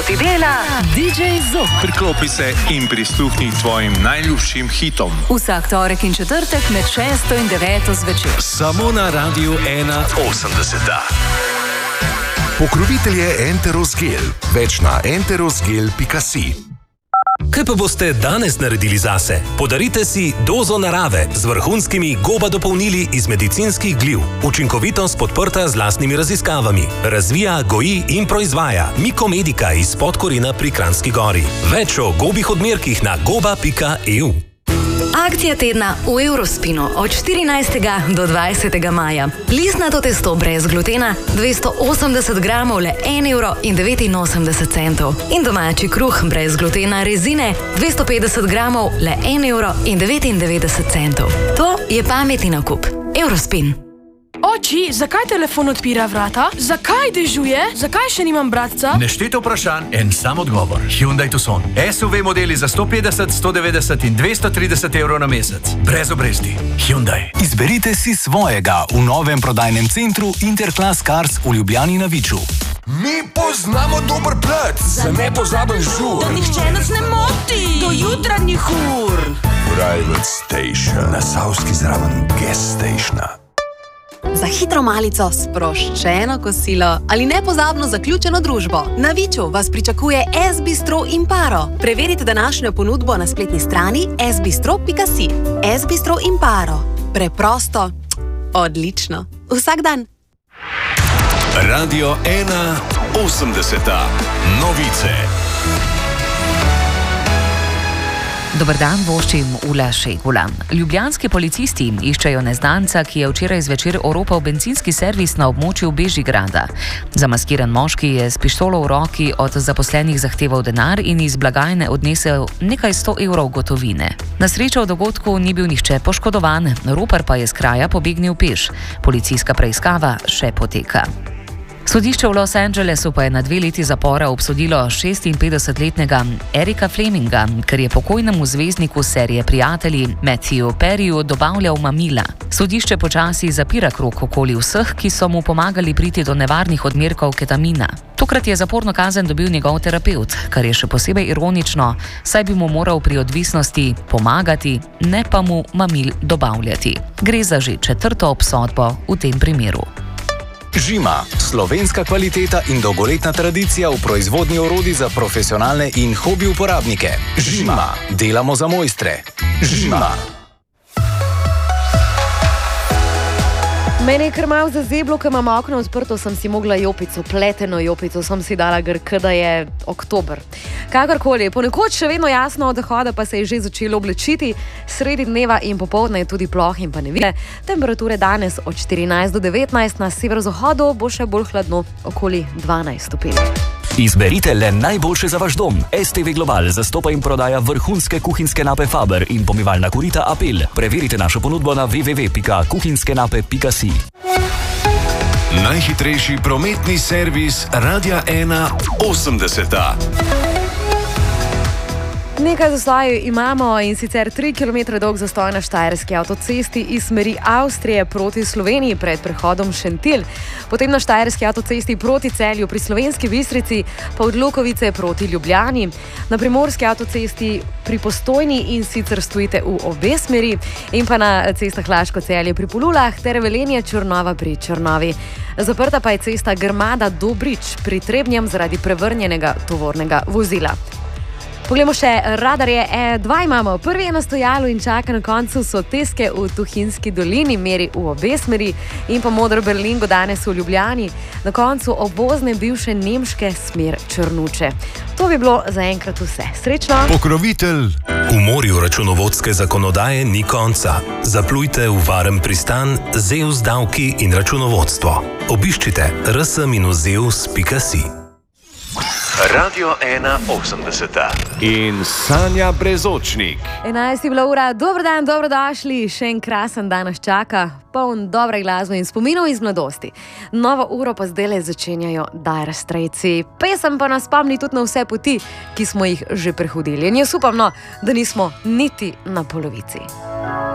ti dela DJ Zok. Priklopi se in prisluhni tvojim najljubšim hitom. Vsak torek in četrtek med 6 in 9 zvečer. Samo na Radiu 1.80. Pokrovitelj je Enterosgel. Več na enterosgel.si. Kaj pa boste danes naredili zase? Podarite si dozo narave z vrhunskimi GOBA dopolnili iz medicinskih gliv. Učinkovitost podprta z lastnimi raziskavami. Razvija, goji in proizvaja Mikomedika iz Podkorina pri Kranjski Gori. Več o gobih odmerkih na goba.eu. Akcija tedna v Eurospinu od 14. do 20. maja. Listnato testo brez glutena 280 gramov le 1,89 €. In domači kruh brez glutena rezine 250 gramov le 1,99 €. To je pametni nakup. Eurospin. Oči, zakaj telefon odpira vrata? Zakaj dežuje? Zakaj še nimam bratca? Nešteto vprašanj, en sam odgovor. Hyundai Tucson. SUV modeli za 150, 190 in 230 evrov na mesec. Brez obresti. Hyundai. Izberite si svojega v novem prodajnem centru Interclass Cars v Ljubljani na Viču. Mi poznamo dober plac za nepozaben žur. Da nihče nas ne moti. Do jutranjih ur. Private Station. Na Savski zraven Gas Stationa. Za hitro malico, sproščeno kosilo ali nepozabno zaključeno družbo. Na Viču vas pričakuje S-Bistro Imparo. Preverite današnjo ponudbo na spletni strani sbistro.si. S-Bistro Imparo. Preprosto, odlično. Vsak dan. Radio 1.80. Novice. Dober dan, voščim Ula Šegula. Ljubljanski policisti iščejo neznanca, ki je včeraj zvečer oropal bencinski servis na območju Bežigrada. Zamaskiran moški je s pištolo v roki od zaposlenih zahteval denar in iz blagajne odnesel nekaj 100 evrov gotovine. Na srečo v dogodku ni bil nihče poškodovan, ropar pa je s kraja pobegnil peš. Policijska preiskava še poteka. Sodišče v Los Angelesu pa je na 2 leti zapora obsodilo 56-letnega Erika Fleminga, ker je pokojnemu zvezdniku serije Prijatelji Matthewu Perryju dobavljal mamila. Sodišče počasi zapira krog okoli vseh, ki so mu pomagali priti do nevarnih odmerkov ketamina. Tokrat je zaporno kazen dobil njegov terapevt, kar je še posebej ironično, saj bi mu moral pri odvisnosti pomagati, ne pa mu mamil dobavljati. Gre za že 4. obsodbo v tem primeru. Žima. Slovenska kvaliteta in dolgoletna tradicija v proizvodnji orodij za profesionalne in hobi uporabnike. Žima. Delamo za mojstre. Žima. Mene je kar malo zazeblo, ko imam okno odprto, sem si mogla jopico, pleteno jopico, sem si dala grk, da je oktober. Kakorkoli, ponekod še vedno jasno od zahoda, pa se je že začelo oblečiti, sredi dneva in popoldne je tudi ploh in pa nevihte. Temperature danes od 14 do 19, na severozahodu bo še bolj hladno, okoli 12 stopinj. Izberite le najboljše za vaš dom. STV Global zastopa in prodaja vrhunske kuhinjske nape Faber in pomivalna korita Apel. Preverite našo ponudbo na www.kuhinjskenape.si. Najhitrejši prometni servis Radia 1.80. Nekaj zastojev imamo in sicer 3 km dolg zastoj na Štajerski avtocesti iz smeri Avstrije proti Sloveniji pred prehodom Šentilj. Potem na Štajerski avtocesti proti Celju pri Slovenski Bistrici, pa od Lukovice proti Ljubljani. Na Primorski avtocesti pri Postojni in sicer stojite v obe smeri in pa na cestah Laško-Celje pri Polulah ter Velenje Črnova pri Črnovi. Zaprta pa je cesta Grmada-Dobrič pri Trebnjem zaradi prevrnjenega tovornega vozila. Poglejmo še radarje. E2 imamo. Prvi je na stojalu in čaka na koncu Soteske v Tuhinjski dolini, meri v obe smeri, in pa Moder Berlingo danes v Ljubljani, na koncu obvozne bivše nemške smer Črnuče. To bi bilo zaenkrat vse. Srečno! Pokrovitelj. V morju računovodske zakonodaje ni konca. Zaplujte v varen pristan ZEUS davki in računovodstvo. Obiščite rs-zeus.si. Radio 1.80. In Sanja Brezočnik. 11 je bila ura. Dober dan, dobrodošli. Še en krasen dan nas čaka, poln dobre glasbe in spominov iz mladosti. Novo uro pa zdajle začenjajo Dire Straitsi. Pesem pa nas spomni tudi na vse poti, ki smo jih že prehodili. In jaz upam, da nismo niti na polovici.